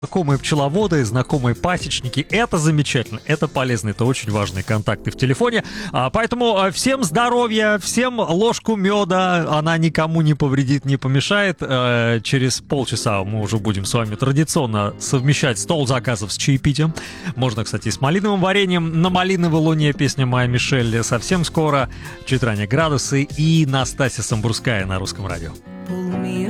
Знакомые пчеловоды, знакомые пасечники, это замечательно, это полезно, это очень важные контакты в телефоне. Поэтому всем здоровья, всем ложку меда, она никому не повредит, не помешает. Через полчаса мы уже будем с вами традиционно совмещать стол заказов с чаепитием. Можно, кстати, и с малиновым вареньем. На малиновой луне песня Майя Мишель совсем скоро. Чуть ранее градусы и Настасья Самбурская на Русском радио.